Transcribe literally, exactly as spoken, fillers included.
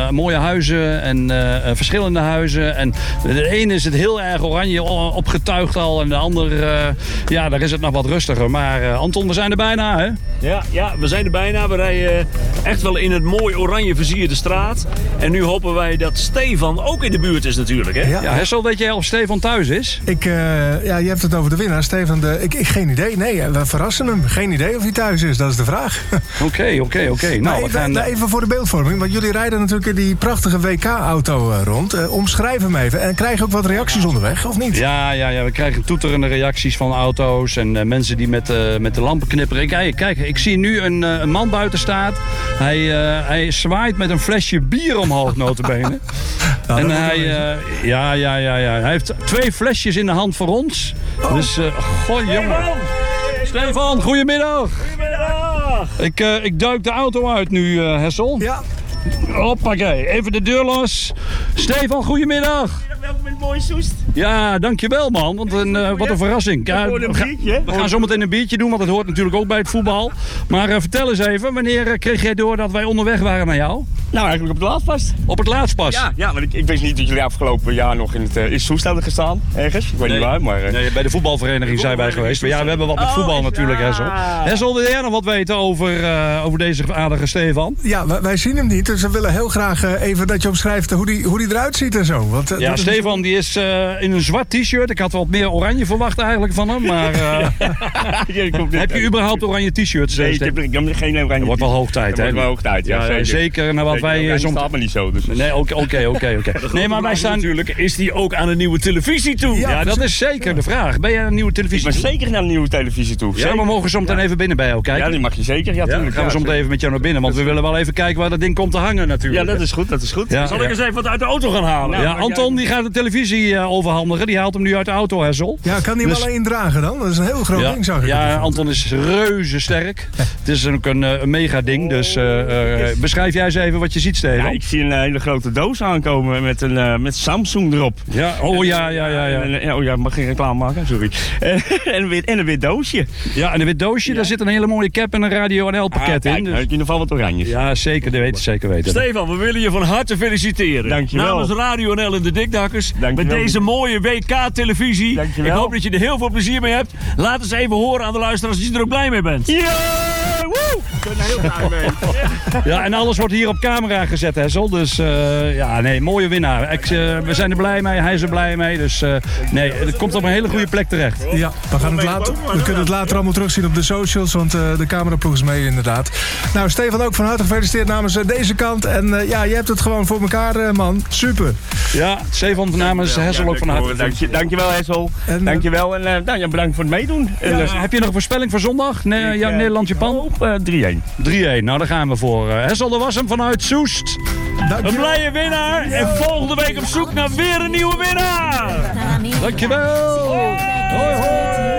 uh, mooie huizen en uh, verschillende huizen. En de ene is het heel erg oranje opgetuigd al en de ander, uh, ja, daar is het nog wat rustiger. Maar uh, Anton, we zijn er bijna, hè? Ja, ja, we zijn er bijna. We rijden echt wel in het mooi oranje versierde straat. En nu hopen wij dat Stefan ook in de buurt is natuurlijk, hè? Ja, ja Hessel, weet jij of Stefan thuis is? Ik, uh, ja, je hebt het over de winnaar, Stefan. De, ik, ik, geen idee. Nee, we verrassen hem. Geen idee of hij thuis is, dat is de vraag. Oké, oké, oké. Nou, we gaan... Even voor de beeldvorming, want jullie rijden natuurlijk in die prachtige W K-auto rond. Uh, omschrijf hem even. En krijgen ook wat reacties onderweg, of niet? Ja, ja, ja, we krijgen toeterende reacties van auto's en uh, mensen die met, uh, met de lampen knipperen. Kijk, kijk, ik zie nu een, uh, een man buiten staat. Hij, uh, hij zwaait met een flesje bier omhoog, notabene. Nou, en hij, uh, ja, ja, ja, ja. Hij heeft twee flesjes in de hand voor ons. Oh. Dus, uh, goh, jongen. Stefan, goedemiddag. Goedemiddag. Ik, uh, ik duik de auto uit nu, uh, Hessel. Ja. Hoppakee, even de deur los. Stefan, goedemiddag. Welkom in het mooie Soest. Ja, dankjewel man, want een, uh, wat een verrassing. Ja, we, ga, we gaan zo meteen een biertje doen, want dat hoort natuurlijk ook bij het voetbal. Maar uh, vertel eens even, wanneer uh, kreeg jij door dat wij onderweg waren naar jou? Nou, eigenlijk op het laatst pas. Op het laatst pas? Ja, ja maar ik, ik wist niet dat jullie afgelopen jaar nog in het uh, in Soest hadden gestaan. Ergens, ik weet nee, niet waar, maar... Uh... Nee, bij de voetbalvereniging de zijn wij geweest. Maar ja, we hebben wat met oh, voetbal natuurlijk, ja. Hessel. Hessel, wil jij nog wat weten over, uh, over deze aardige Stefan? Ja, wij, wij zien hem niet, dus we willen heel graag uh, even dat je omschrijft hoe die, hoe die eruit ziet en zo. Want, uh, ja, Stefan is... die is uh, in een zwart t-shirt. Ik had wat meer oranje verwacht eigenlijk van hem, maar... Uh, heb je überhaupt oranje t-shirts? Nee, ik heb, ik heb geen oranje. Het wordt wel hoog tijd, hè? Het wordt wel hoog tijd, ja. ja zeker. zeker naar wat zeker, wij... Dat staat me niet zo. Dus. Nee, oké, oké, oké. Nee, maar wij staan... Natuurlijk is die ook aan een nieuwe televisie toe. Ja, ja dat is zeker ja. de vraag. Ben jij aan een nieuwe televisie toe? Ik ben zeker naar een nieuwe televisie toe. Ja, we mogen zo meteen ja. even binnen bij jou kijken. Ja, die mag je zeker. Ja, ja, dan gaan we zo meteen even met jou naar binnen, want we willen wel even kijken waar dat ding komt te hangen natuurlijk. Ja, dat is goed, dat is goed. Ja. Zal ik eens even wat uit de auto gaan halen? Nou, ja, Anton die gaat de televisie uh, overhandigen. Die haalt hem nu uit de auto, Hessel. Ja, kan hij hem dus... alleen dragen dan? Dat is een heel groot ja, ding, zag ik. Ja, Anton is reuze sterk. Het is ook een, een mega ding, dus uh, uh, beschrijf jij eens even wat je ziet, Steven. Ja, ik zie een hele grote doos aankomen met, een, uh, met Samsung erop. Ja, oh ja, ja, ja. ja. En, oh ja, ik mag geen reclame maken, sorry. en, een wit, en een wit doosje. Ja, en een wit doosje, ja. Daar zit een hele mooie cap en een Radio N L pakket ah, kijk, in. Dus... in ieder geval wat oranjes. Ja, zeker, dat weet ik zeker weten. Stefan, we willen je van harte feliciteren. Dankjewel. Namens Radio N L en de Dikdakkers. Dankjewel. Met deze mooie W K-televisie. Dankjewel. Ik hoop dat je er heel veel plezier mee hebt. Laat eens even horen aan de luisteraars dat je er ook blij mee bent. Ja! Woe! Ik ben er heel blij mee. Ja, en alles wordt hier op camera gezet, Hessel. Dus uh, ja, nee, mooie winnaar. Ik, uh, we zijn er blij mee, hij is er blij mee. Dus uh, nee, het komt op een hele goede plek terecht. Ja, we, gaan het later, we kunnen het later allemaal terugzien op de socials, want uh, de cameraploeg is mee inderdaad. Nou, Stefan, ook van harte gefeliciteerd namens uh, deze kant. En uh, ja, je hebt het gewoon voor elkaar, uh, man. Super. Ja, Stefan namens ja, Hessel ja, ook van harte. Dank je, dankjewel, Hessel. En, dankjewel en uh, nou, ja, bedankt voor het meedoen. Ja, uh, heb je nog een voorspelling voor zondag? Ne ja, Nederland-Japan? Uh, drie-een. drie-een, nou daar gaan we voor. Uh, Hessel, dat was hem vanuit Soest. Een blije winnaar ja. En volgende week op zoek naar weer een nieuwe winnaar. Dankjewel. Hoi, hoi.